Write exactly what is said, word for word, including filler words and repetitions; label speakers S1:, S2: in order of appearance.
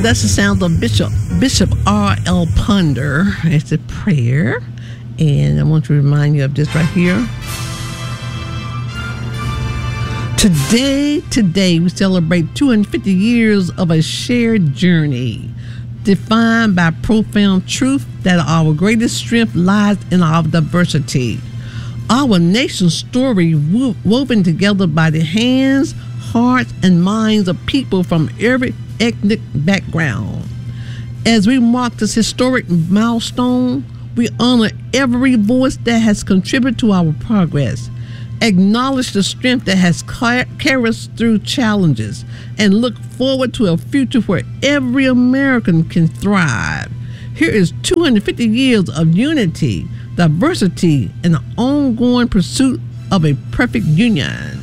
S1: That's the sound of Bishop Bishop R L Ponder. It's a prayer, and I want to remind you of this right here. Today, today we celebrate two hundred fifty years of a shared journey, defined by profound truth that our greatest strength lies in our diversity. Our nation's story wo- woven together by the hands, hearts, and minds of people from every ethnic background. As we mark this historic milestone, we honor every voice that has contributed to our progress, acknowledge the strength that has car- carried us through challenges, and look forward to a future where every American can thrive. Here is two hundred fifty years of unity, diversity, and the ongoing pursuit of a perfect union.